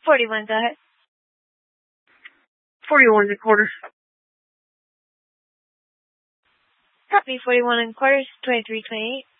41, go ahead. 41 and a quarter. Copy, 41 and quarters, 2328.